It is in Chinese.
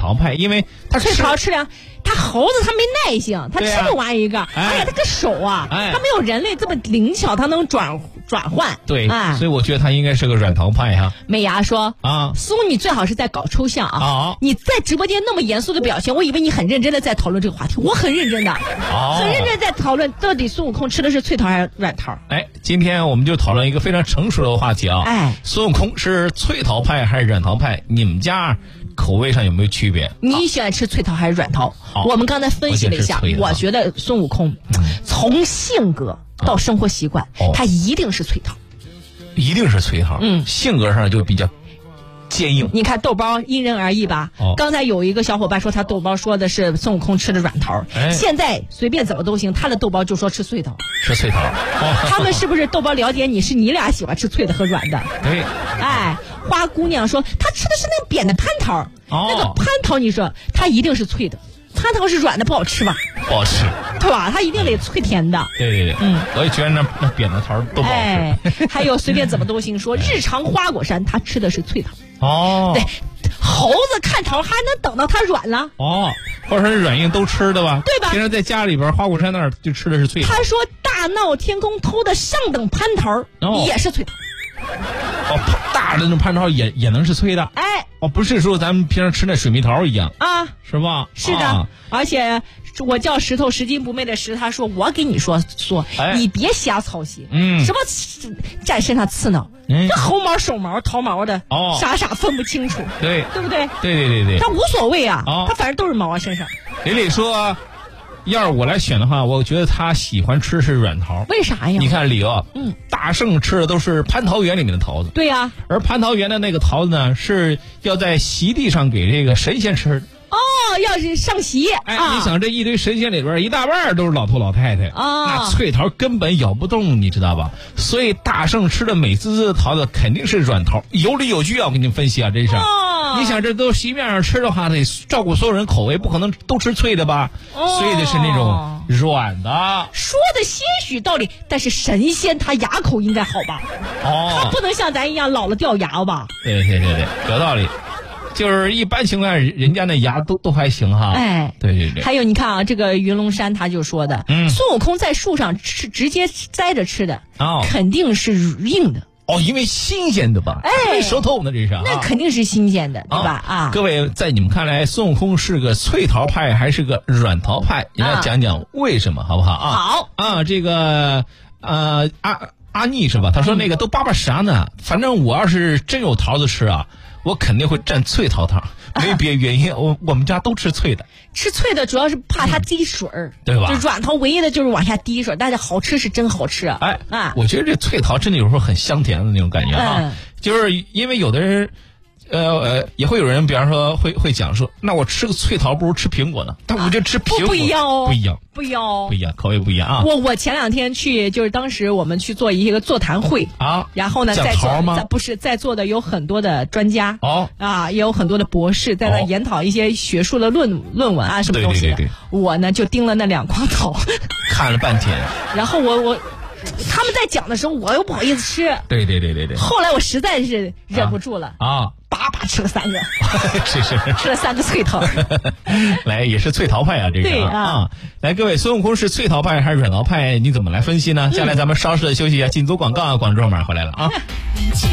桃派，因为它脆桃吃凉。他猴子他没耐性，他吃不完一个。哎呀，他个手啊，他没有人类这么灵巧，他能转换。 对，所以我觉得他应该是个软桃派哈。 美牙说啊， 苏你最好是在搞抽象啊。你在直播间那么严肃的表现，我以为你很认真的在讨论这个话题。我很认真的，很认真在讨论到底孙悟空吃的是脆桃还是软桃。 哎，今天我们就讨论一个非常成熟的话题啊。 哎， 孙悟空是脆桃派还是软桃派？你们家口味上有没有区别？ 你喜欢吃脆桃还是软桃？我们刚才分析了一下，我觉得孙悟空从性格到生活习惯，他一定是脆桃， 一定是脆桃。性格上就比较坚硬。 你看豆包因人而异吧。刚才有一个小伙伴说他豆包说的是孙悟空吃的软桃，现在随便怎么都行，他的豆包就说吃脆桃。 吃脆桃。 他们是不是豆包了解你是你俩喜欢吃脆的和软的？ 对。 哎，花姑娘说她吃的是那个扁的蟠桃，那个蟠桃你说它一定是脆的。蟠桃是软的不好吃吧？ 不好吃， 对吧？它一定得脆甜的。 对，我也觉得那扁的桃都不好吃。 还有随便怎么都行说日常花果山他吃的是脆桃。对，猴子看桃还能等到它软了。 或者是软硬都吃的吧？ 对吧？ 平时在家里边花果山那儿就吃的是脆桃。 他说大闹天宫偷的上等蟠桃也是脆桃。 大的那种蟠桃也能是脆的。不是说咱们平常吃那水蜜桃一样啊， 是吧？ 是的，而且我叫石头拾金不昧的石，他说我给你说，你别瞎操心。什么站身上刺挠，这猴毛手毛桃毛的，傻分不清楚，对不对？ 对， 他无所谓啊，他反正都是毛身上。 李李说，要是我来选的话，我觉得他喜欢吃是软桃。 为啥呀？ 你看理由，大圣吃的都是蟠桃园里面的桃子。 对呀， 而蟠桃园的那个桃子呢，是要在席地上给这个神仙吃的。 要是上席。 你想这一堆神仙里边，一大半都是老头老太太那脆桃根本咬不动，你知道吧？所以大圣吃的美滋滋的桃子肯定是软桃，有理有据啊！我给你们分析啊，这是。你想这都席面上吃的话，得照顾所有人口味，不可能都吃脆的吧？所以得是那种软的。 说的些许道理，但是神仙他牙口应该好吧？他不能像咱一样老了掉牙吧？ 对，有道理。就是一般情况下，人家那牙都还行哈。对。 还有你看啊，这个云龙山他就说的，孙悟空在树上吃，直接摘着吃的，肯定是硬的。 因为新鲜的吧？没熟透呢，这是。 那肯定是新鲜的，对吧？ 各位，在你们看来，孙悟空是个脆桃派还是个软桃派？你来讲讲为什么，好不好？好这个阿逆是吧？他说那个都巴啥呢？反正我要是真有桃子吃啊，我肯定会蘸脆桃汤，没别原因。我们家都吃脆的， 吃脆的主要是怕它滴水儿， 对吧？ 就软桃唯一的就是往下滴水，但是好吃是真好吃。 我觉得这脆桃真的有时候很香甜的那种感觉啊，就是因为有的人。也会有人，比方说会讲说，那我吃个脆桃不如吃苹果呢？但我觉得吃苹果不一样哦， 不一样，口味不一样啊。 我前两天去，就是当时我们去做一个座谈会然后呢，在座的有很多的专家也有很多的博士在那研讨一些学术的论文啊什么东西的。对。我呢就盯了那2筐桃， 看了半天， 然后我。他们在讲的时候，我又不好意思吃。 对。 后来我实在是忍不住了叭吃了3个， 是吃了3个脆桃。 来，也是脆桃派啊，这个来，各位，孙悟空是脆桃派还是软桃派？你怎么来分析呢？接下来咱们稍事的休息一下，进组广告，广州马上回来了啊。